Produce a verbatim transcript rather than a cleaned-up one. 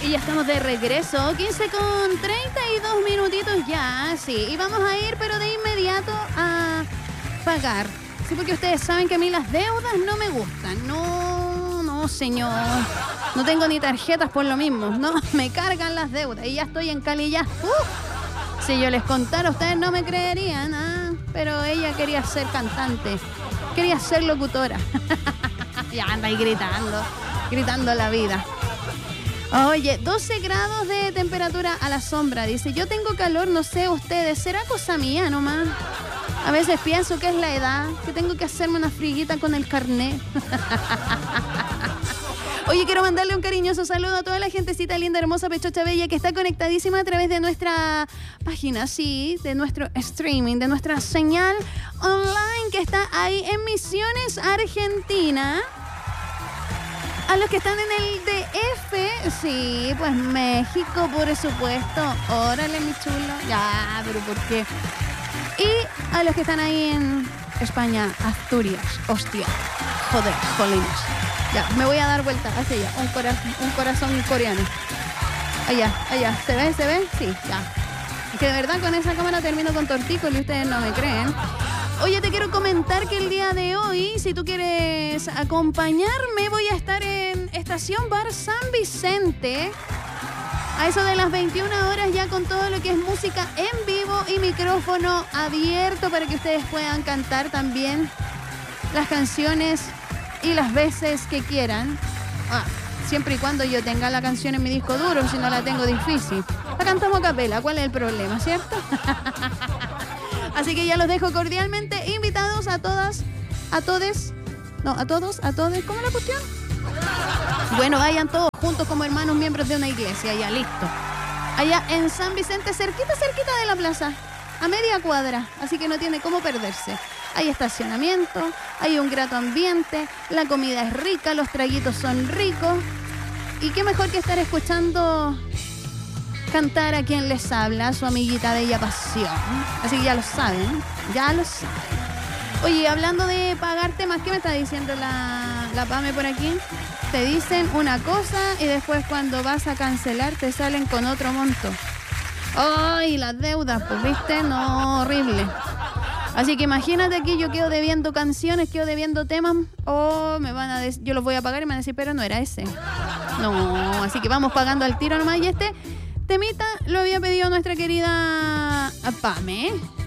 Y ya estamos de regreso, quince con treinta y dos minutitos ya, sí. Y vamos a ir, pero de inmediato a pagar. Sí, porque ustedes saben que a mí las deudas no me gustan. No, no, señor. No tengo ni tarjetas por lo mismo, no. Me cargan las deudas y ya estoy en Cali ya. Uh, si yo les contara, ustedes no me creerían, ¿ah? Pero ella quería ser cantante, quería ser locutora. Ya anda ahí gritando, gritando la vida. Oye, doce grados de temperatura a la sombra, dice. Yo tengo calor, no sé ustedes, ¿será cosa mía nomás? A veces pienso que es la edad, que tengo que hacerme una friguita con el carnet. Oye, quiero mandarle un cariñoso saludo a toda la gentecita linda, hermosa, pechocha, bella, que está conectadísima a través de nuestra página, sí, de nuestro streaming, de nuestra señal online que está ahí en Misiones, Argentina. A los que están en el D F, sí, pues México, por supuesto. Órale, mi chulo. Ya, pero ¿por qué? Y a los que están ahí en España, Asturias. Hostia. Joder, jolines. Ya, me voy a dar vuelta hacia allá. Un, cora un corazón coreano. Allá, allá. ¿Se ve? ¿Se ve? Sí, ya. Es que de verdad con esa cámara termino con tortícolis y ustedes no me creen. Oye, te quiero comentar que el día de hoy, si tú quieres acompañarme, voy a estar en Estación Bar San Vicente. A eso de las veintiuna horas ya con todo lo que es música en vivo y micrófono abierto para que ustedes puedan cantar también las canciones y las veces que quieran. Ah, siempre y cuando yo tenga la canción en mi disco duro, si no la tengo difícil. La cantamos a capela, ¿cuál es el problema, cierto? Así que ya los dejo cordialmente invitados a todas, a todes, no, a todos, a todes, ¿cómo es la cuestión? Bueno, vayan todos juntos como hermanos miembros de una iglesia, ya listo. Allá en San Vicente, cerquita, cerquita de la plaza, a media cuadra, así que no tiene cómo perderse. Hay estacionamiento, hay un grato ambiente, la comida es rica, los traguitos son ricos. Y qué mejor que estar escuchando cantar a quien les habla, su amiguita Bella Pasión. Así que ya lo saben, ya lo saben. Oye, hablando de pagar temas, ¿qué me está diciendo la, la Pame por aquí? Te dicen una cosa y después cuando vas a cancelar te salen con otro monto. ¡Ay, las deudas! Pues, ¿viste? No, horrible. Así que imagínate aquí, yo quedo debiendo canciones, quedo debiendo temas, o me van a decir, yo los voy a pagar y me van a decir, pero no era ese. No, así que vamos pagando al tiro nomás. Y este temita lo había pedido nuestra querida Pame.